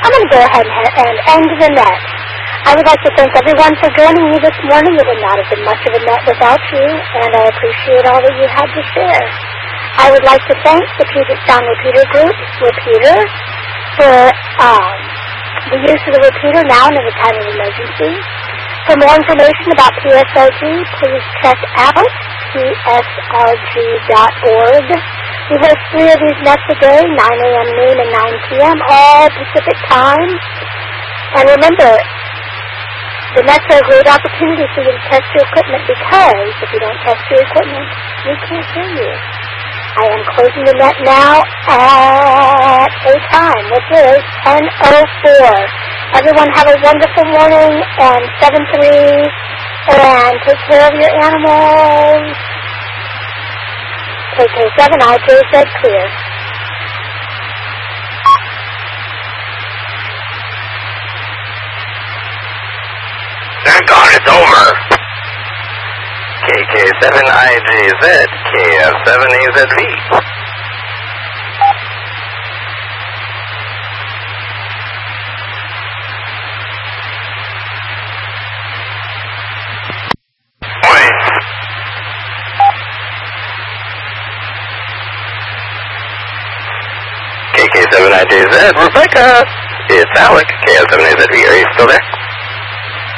I'm going to go ahead and end the net. I would like to thank everyone for joining me this morning. It would not have been much of a net without you, and I appreciate all that you had to share. I would like to thank the Puget Sound Repeater Group, Repeater, for the use of the repeater now and in a time of emergency. For more information about PSRG, please check out psrg.org. We host 3 of these nets a day, 9 a.m., noon, and 9 p.m., all Pacific time. And remember, the nets are a great opportunity for you to test your equipment, because if you don't test your equipment, we can't hear you. I am closing the net now at a time, which is 10:04. Everyone have a wonderful morning, and 7-3, and take care of your animals. KK7, IJ clear. Daggone, it's over. KK7IJZ, KF7AZV. KK7IJZ, Rebecca, it's Alec, KF7AZV. Are you still there?